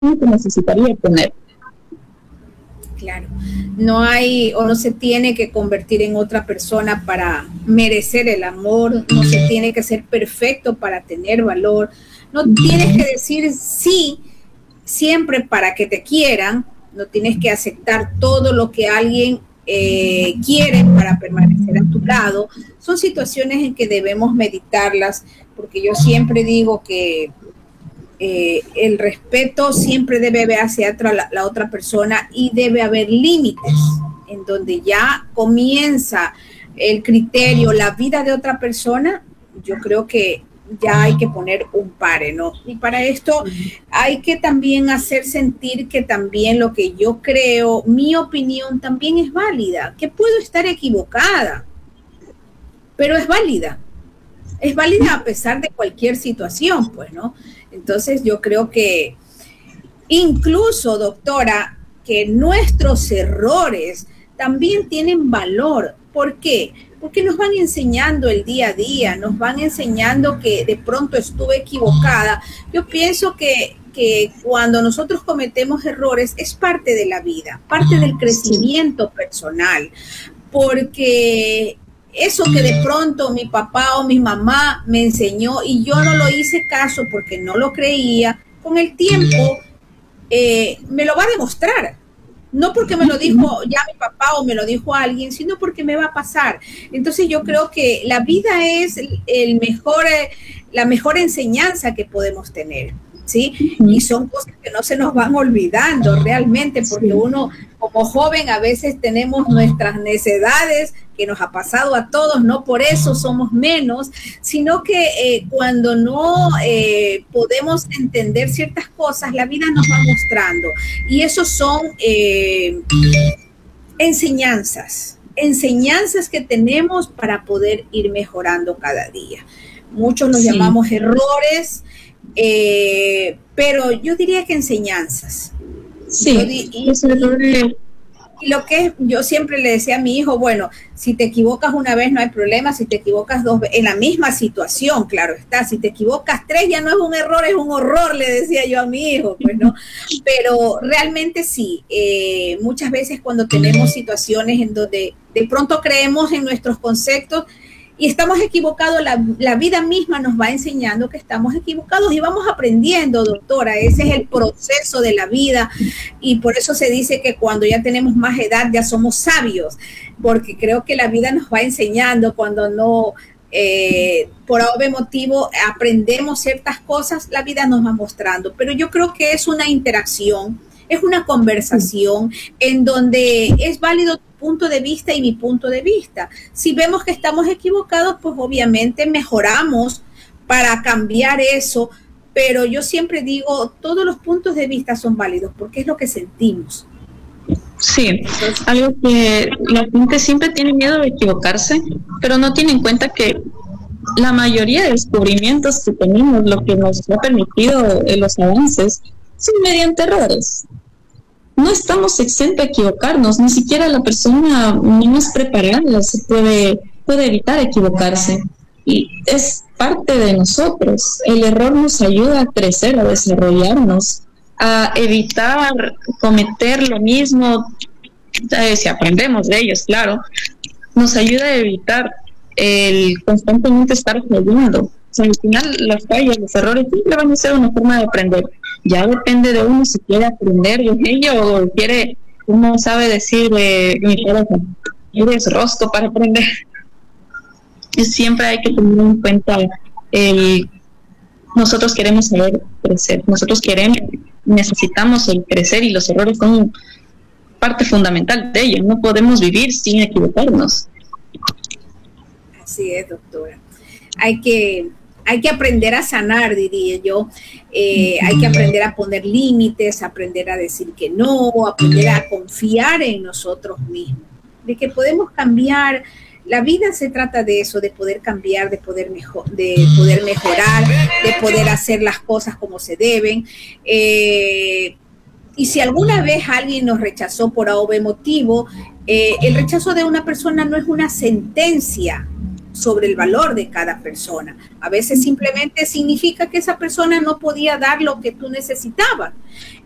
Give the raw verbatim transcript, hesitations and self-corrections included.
que necesitaría tener. Claro, no hay o no se tiene que convertir en otra persona para merecer el amor, no se tiene que ser perfecto para tener valor, no tienes que decir sí siempre para que te quieran, no tienes que aceptar todo lo que alguien eh, quiere para permanecer a tu lado. Son situaciones en que debemos meditarlas, porque yo siempre digo que Eh, el respeto siempre debe haber hacia la, la otra persona y debe haber límites en donde ya comienza el criterio, la vida de otra persona. Yo creo que ya hay que poner un pare, ¿no? Y para esto hay que también hacer sentir que también lo que yo creo, mi opinión también es válida, que puedo estar equivocada, pero es válida. Es válida a pesar de cualquier situación, pues, ¿no? Entonces yo creo que incluso, doctora, que nuestros errores también tienen valor. ¿Por qué? Porque nos van enseñando el día a día, nos van enseñando que de pronto estuve equivocada. Yo pienso que, que cuando nosotros cometemos errores es parte de la vida, parte del crecimiento personal, porque eso que de pronto mi papá o mi mamá me enseñó y yo no lo hice caso porque no lo creía, con el tiempo eh, me lo va a demostrar. No porque me lo dijo ya mi papá o me lo dijo alguien, sino porque me va a pasar. Entonces yo creo que la vida es el mejor, la mejor enseñanza que podemos tener, ¿sí? Y son cosas que no se nos van olvidando realmente, porque uno como joven a veces tenemos nuestras necedades, que nos ha pasado a todos, no por eso somos menos, sino que eh, cuando no eh, podemos entender ciertas cosas, la vida nos va mostrando. Y esos son eh, enseñanzas, enseñanzas que tenemos para poder ir mejorando cada día. Muchos los sí. llamamos errores, eh, pero yo diría que enseñanzas. Sí, di- y, y, y lo que yo siempre le decía a mi hijo, bueno, si te equivocas una vez no hay problema, si te equivocas dos veces, en la misma situación, claro está, si te equivocas tres ya no es un error, es un horror, le decía yo a mi hijo, pues no, pero realmente sí, eh, muchas veces cuando tenemos situaciones en donde de pronto creemos en nuestros conceptos y estamos equivocados, la, la vida misma nos va enseñando que estamos equivocados y vamos aprendiendo, doctora. Ese es el proceso de la vida y por eso se dice que cuando ya tenemos más edad ya somos sabios, porque creo que la vida nos va enseñando cuando no, eh, por algún motivo aprendemos ciertas cosas, la vida nos va mostrando. Pero yo creo que es una interacción, es una conversación en donde es válido tu punto de vista y mi punto de vista. Si vemos que estamos equivocados, pues obviamente mejoramos para cambiar eso, pero yo siempre digo, todos los puntos de vista son válidos porque es lo que sentimos. Sí, entonces, algo que la gente siempre tiene miedo de equivocarse, pero no tiene en cuenta que la mayoría de descubrimientos que tenemos, lo que nos ha permitido eh, los avances, son mediante errores. No estamos exentos a equivocarnos, ni siquiera la persona más preparada se puede, puede evitar equivocarse. Y es parte de nosotros. El error nos ayuda a crecer, a desarrollarnos, a evitar cometer lo mismo, eh, si aprendemos de ellos, claro. Nos ayuda a evitar el constantemente estar fallando. O sea, al final las fallas, los errores siempre van a ser una forma de aprender. Ya depende de uno si quiere aprender de ello o quiere, uno sabe decir, eh, mi pareja, eres rosco para aprender. Y siempre hay que tener en cuenta el, nosotros queremos saber crecer, nosotros queremos, necesitamos el crecer y los errores son parte fundamental de ello. No podemos vivir sin equivocarnos. Así es, doctora. Hay que Hay que aprender a sanar, diría yo. Eh, hay que aprender a poner límites, aprender a decir que no, aprender a confiar en nosotros mismos, de que podemos cambiar. La vida se trata de eso, de poder cambiar, de poder, mejor, de poder mejorar, de poder hacer las cosas como se deben. Eh, y si alguna vez alguien nos rechazó por algún motivo, eh, el rechazo de una persona no es una sentencia sobre el valor de cada persona. A veces simplemente significa que esa persona no podía dar lo que tú necesitabas.